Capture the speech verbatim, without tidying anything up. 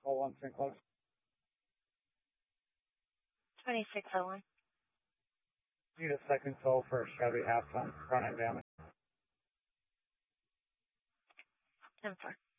Call one, Saint Close. twenty-six oh one. Need a second toll for Chevy half ton front end damage. ten four.